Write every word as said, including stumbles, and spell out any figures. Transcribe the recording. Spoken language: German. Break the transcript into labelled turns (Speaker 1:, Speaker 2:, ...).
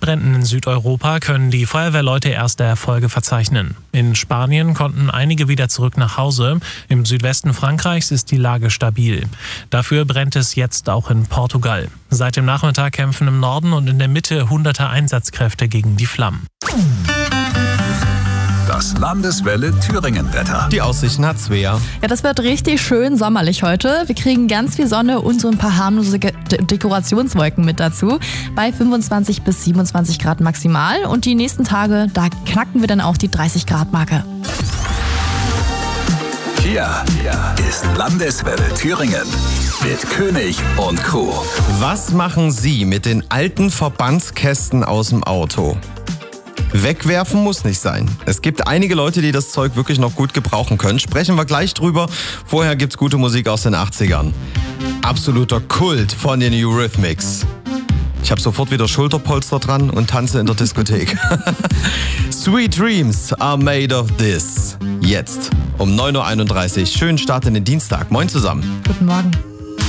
Speaker 1: Waldbränden in Südeuropa können die Feuerwehrleute erste Erfolge verzeichnen. In Spanien konnten einige wieder zurück nach Hause. Im Südwesten Frankreichs ist die Lage stabil. Dafür brennt es jetzt auch in Portugal. Seit dem Nachmittag kämpfen im Norden und in der Mitte hunderte Einsatzkräfte gegen die Flammen.
Speaker 2: Das Landeswelle Thüringen-Wetter.
Speaker 3: Die Aussichten hat Svea.
Speaker 4: Ja, das wird richtig schön sommerlich heute. Wir kriegen ganz viel Sonne und so ein paar harmlose Ge- De- Dekorationswolken mit dazu. Bei fünfundzwanzig bis siebenundzwanzig Grad maximal. Und die nächsten Tage, da knacken wir dann auch die dreißig Grad Marke.
Speaker 2: Hier, hier ist Landeswelle Thüringen mit König und Crew.
Speaker 3: Was machen Sie mit den alten Verbandskästen aus dem Auto? Wegwerfen muss nicht sein. Es gibt einige Leute, die das Zeug wirklich noch gut gebrauchen können. Sprechen wir gleich drüber. Vorher gibt's gute Musik aus den achtzigern. Absoluter Kult von den Eurythmics. Ich habe sofort wieder Schulterpolster dran und tanze in der Diskothek. Sweet Dreams are made of this. Jetzt um neun Uhr einunddreißig. Schönen Start in den Dienstag. Moin zusammen.
Speaker 4: Guten Morgen.